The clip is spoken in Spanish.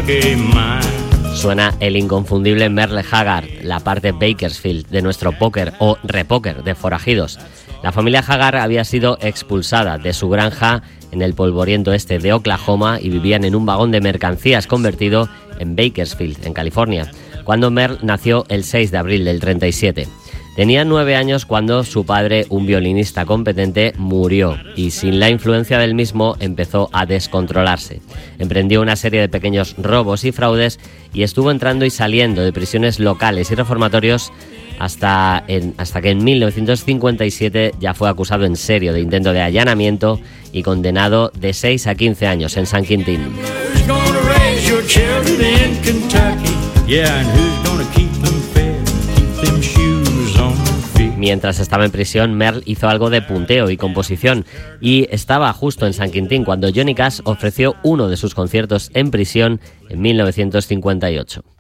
Kentucky mine. Suena el inconfundible Merle Haggard, la parte Bakersfield de nuestro póker o repóker de forajidos. La familia Haggard había sido expulsada de su granja en el polvoriento este de Oklahoma y vivían en un vagón de mercancías convertido en Bakersfield, en California, cuando Merle nació el 6 de abril del 37. Tenía 9 años cuando su padre, un violinista competente, murió y sin la influencia del mismo empezó a descontrolarse. Emprendió una serie de pequeños robos y fraudes y estuvo entrando y saliendo de prisiones locales y reformatorios hasta que en 1957 ya fue acusado en serio de intento de allanamiento y condenado de 6 a 15 años en San Quintín. Mientras estaba en prisión, Merle hizo algo de punteo y composición y estaba justo en San Quintín cuando Johnny Cash ofreció uno de sus conciertos en prisión en 1958.